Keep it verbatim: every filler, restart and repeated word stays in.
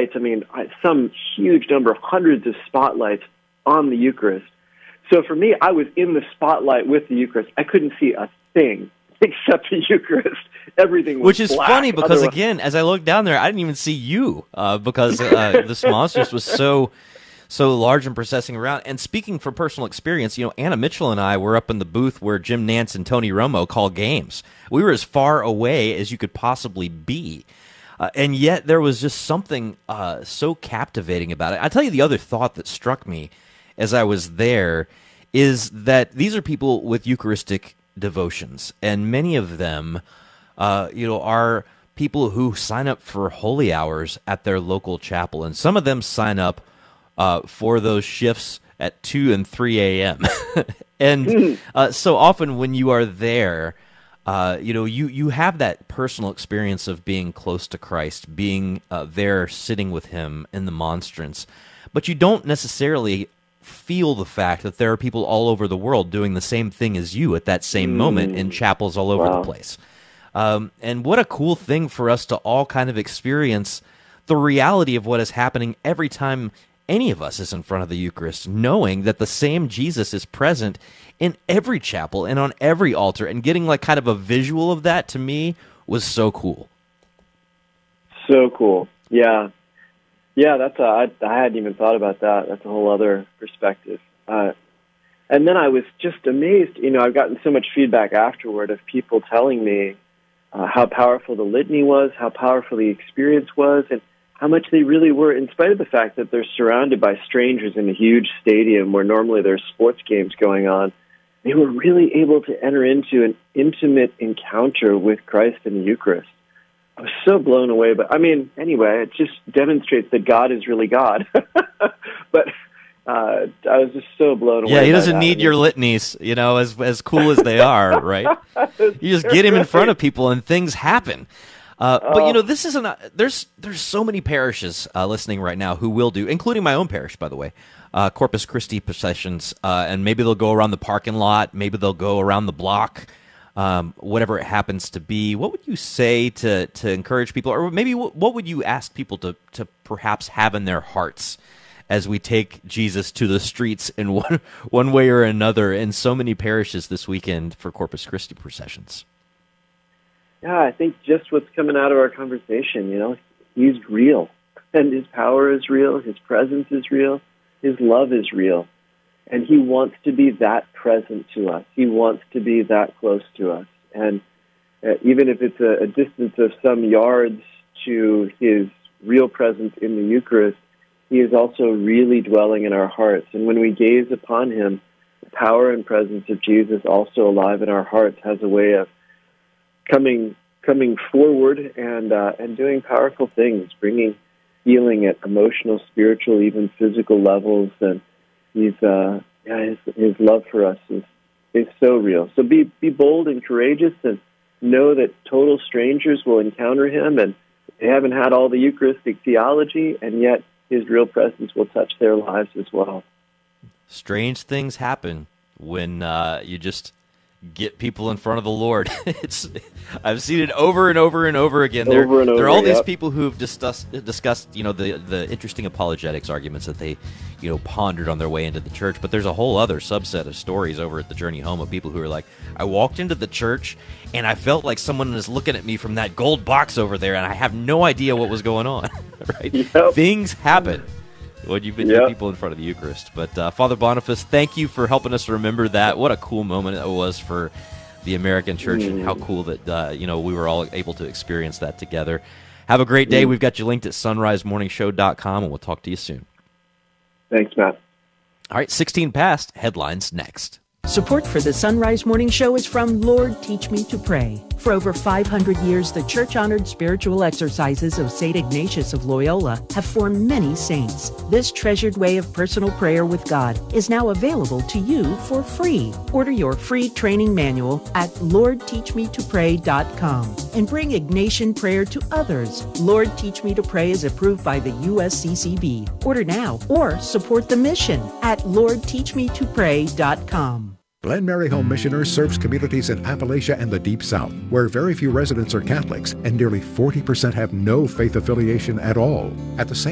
lights. I mean, some huge number of hundreds of spotlights on the Eucharist. So for me, I was in the spotlight with the Eucharist. I couldn't see a thing except the Eucharist. Everything was Which is black. funny because, Otherwise, again, as I looked down there, I didn't even see you uh, because uh, this monstrous was so so large and processing around. And speaking from personal experience, you know, Anna Mitchell and I were up in the booth where Jim Nantz and Tony Romo call games. We were as far away as you could possibly be. Uh, and yet there was just something uh, so captivating about it. I'll tell you the other thought that struck me as I was there is that these are people with Eucharistic devotions, and many of them uh, you know, are people who sign up for holy hours at their local chapel, and some of them sign up uh, for those shifts at two and three a.m. and uh, so often when you are there, uh, you know, you, you have that personal experience of being close to Christ, being uh, there sitting with him in the monstrance, but you don't necessarily feel the fact that there are people all over the world doing the same thing as you at that same mm. moment in chapels all over wow. the place. Um, and what a cool thing for us to all kind of experience the reality of what is happening every time any of us is in front of the Eucharist, knowing that the same Jesus is present in every chapel and on every altar, and getting like kind of a visual of that to me was so cool. So cool. Yeah. Yeah, that's a, I, I hadn't even thought about that. That's a whole other perspective. Uh, and then I was just amazed. You know, I've gotten so much feedback afterward of people telling me uh, how powerful the litany was, how powerful the experience was, and how much they really were, in spite of the fact that they're surrounded by strangers in a huge stadium where normally there's sports games going on. They were really able to enter into an intimate encounter with Christ in the Eucharist. I was so blown away. But, I mean, anyway, it just demonstrates that God is really God. But uh, I was just so blown away. Yeah, he doesn't by need that. your litanies, you know, as as cool as they are, right? You just get him in front of people and things happen. Uh, but, oh. you know, this isn't – there's there's so many parishes uh, listening right now who will do, including my own parish, by the way, uh, Corpus Christi processions, uh, and maybe they'll go around the parking lot, maybe they'll go around the block, um, whatever it happens to be. What would you say to, to encourage people, or maybe what, what would you ask people to, to perhaps have in their hearts as we take Jesus to the streets in one, one way or another in so many parishes this weekend for Corpus Christi processions? Yeah, I think just what's coming out of our conversation, you know, he's real, and his power is real, his presence is real, his love is real, and he wants to be that present to us. He wants to be that close to us, and uh, even if it's a, a distance of some yards to his real presence in the Eucharist, he is also really dwelling in our hearts, and when we gaze upon him, the power and presence of Jesus, also alive in our hearts, has a way of coming coming forward and uh, and doing powerful things, bringing healing at emotional, spiritual, even physical levels. And he's uh, yeah, his his love for us is is so real. So be be bold and courageous, and know that total strangers will encounter him, and they haven't had all the Eucharistic theology, and yet his real presence will touch their lives as well. Strange things happen when uh, you just get people in front of the Lord. It's I've seen it over and over and over again. There, over and over, there are all yep. these people who've discussed, discussed, you know, the the interesting apologetics arguments that they, you know, pondered on their way into the church. But there's a whole other subset of stories over at the Journey Home of people who are like, I walked into the church and I felt like someone is looking at me from that gold box over there, and I have no idea what was going on. Right? Yep. Things happen when you've been yep. people in front of the Eucharist. But uh, Father Boniface, thank you for helping us remember that. What a cool moment it was for the American Church, mm. and how cool that uh, you know we were all able to experience that together. Have a great day. Mm. We've got you linked at sunrise morning show dot com, and we'll talk to you soon. Thanks, Matt. All right, sixteen past. Headlines next. Support for the Sunrise Morning Show is from Lord Teach Me to Pray. For over five hundred years, the church-honored spiritual exercises of Saint Ignatius of Loyola have formed many saints. This treasured way of personal prayer with God is now available to you for free. Order your free training manual at lord teach me to pray dot com and bring Ignatian prayer to others. Lord Teach Me to Pray is approved by the U S C C B. Order now or support the mission at lord teach me to pray dot com. Glen Mary Home Missioners serves communities in Appalachia and the Deep South, where very few residents are Catholics and nearly forty percent have no faith affiliation at all. At the same